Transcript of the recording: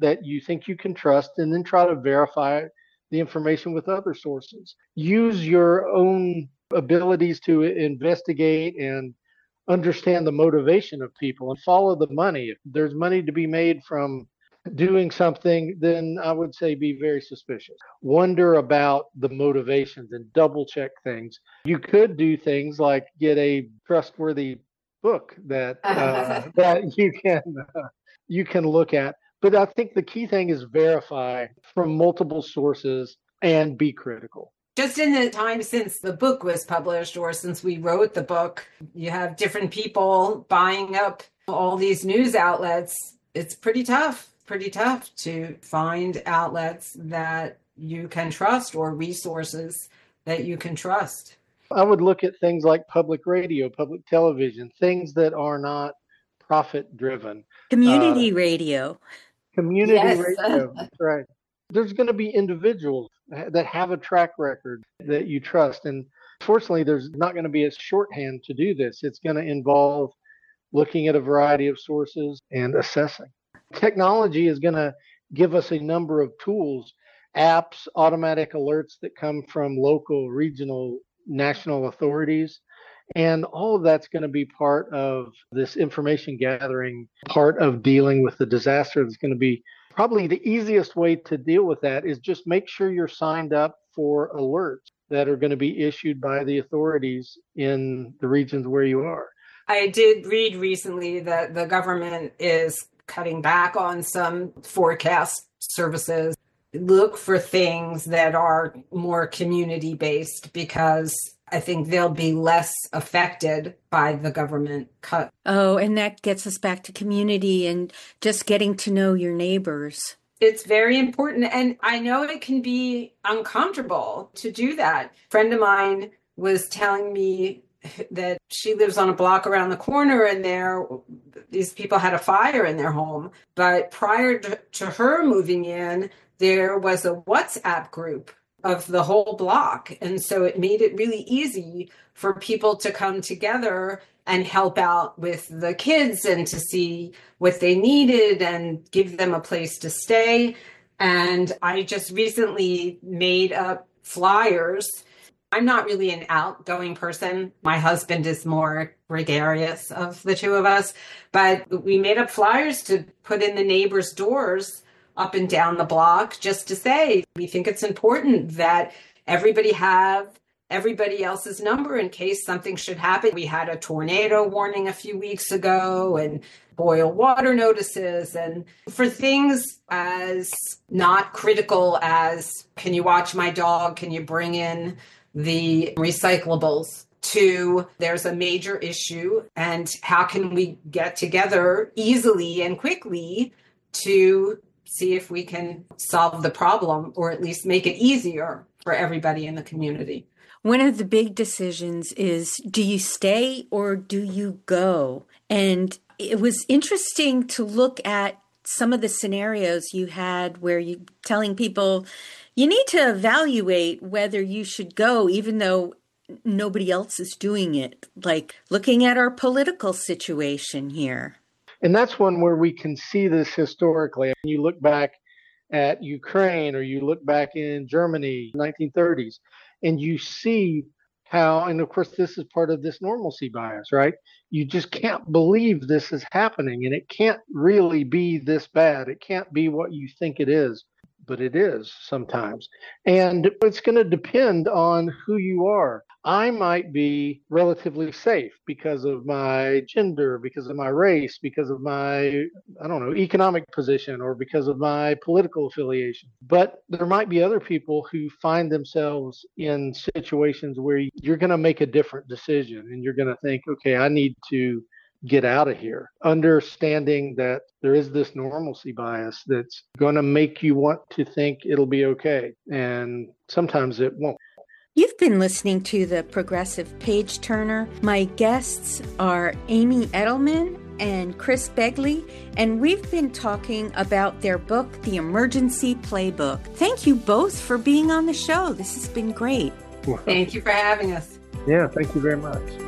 that you think you can trust, and then try to verify the information with other sources. Use your own abilities to investigate and understand the motivation of people and follow the money. If there's money to be made from doing something, then I would say be very suspicious. Wonder about the motivations and double check things. You could do things like get a trustworthy book that that you can look at. But I think the key thing is verify from multiple sources and be critical. Just in the time since the book was published or since we wrote the book, you have different people buying up all these news outlets. It's pretty tough to find outlets that you can trust or resources that you can trust. I would look at things like public radio, public television, things that are not profit driven. Community radio. Community radio, that's right. There's going to be individuals that have a track record that you trust. And fortunately, there's not going to be a shorthand to do this. It's going to involve looking at a variety of sources and assessing. Technology is going to give us a number of tools, apps, automatic alerts that come from local, regional, national authorities. And all of that's going to be part of this information gathering, part of dealing with the disaster. That's going to be probably the easiest way to deal with that is just make sure you're signed up for alerts that are going to be issued by the authorities in the regions where you are. I did read recently that the government is cutting back on some forecast services. Look for things that are more community-based because I think they'll be less affected by the government cut. Oh, and that gets us back to community and just getting to know your neighbors. It's very important. And I know it can be uncomfortable to do that. A friend of mine was telling me that she lives on a block around the corner and these people had a fire in their home. But prior to her moving in, there was a WhatsApp group of the whole block. And so it made it really easy for people to come together and help out with the kids and to see what they needed and give them a place to stay. And I just recently made up flyers. I'm not really an outgoing person. My husband is more gregarious of the two of us, but we made up flyers to put in the neighbors' doors up and down the block just to say, we think it's important that everybody have everybody else's number in case something should happen. We had a tornado warning a few weeks ago and boil water notices. And for things as not critical as, can you watch my dog? Can you bring in the recyclables? To there's a major issue and how can we get together easily and quickly to see if we can solve the problem or at least make it easier for everybody in the community. One of the big decisions is, do you stay or do you go? And it was interesting to look at some of the scenarios you had where you're telling people you need to evaluate whether you should go, even though nobody else is doing it, like looking at our political situation here. And that's one where we can see this historically. You look back at Ukraine or you look back in Germany, 1930s, and you see how, and of course, this is part of this normalcy bias, right? You just can't believe this is happening and it can't really be this bad. It can't be what you think it is, but it is sometimes. And it's going to depend on who you are. I might be relatively safe because of my gender, because of my race, because of my, economic position, or because of my political affiliation. But there might be other people who find themselves in situations where you're going to make a different decision and you're going to think, okay, I need to get out of here. Understanding that there is this normalcy bias that's going to make you want to think it'll be okay. And sometimes it won't. You've been listening to The Progressive Page Turner. My guests are Amy Edelman and Chris Begley, and we've been talking about their book, The Emergency Playbook. Thank you both for being on the show. This has been great. Thank you for having us. Yeah, thank you very much.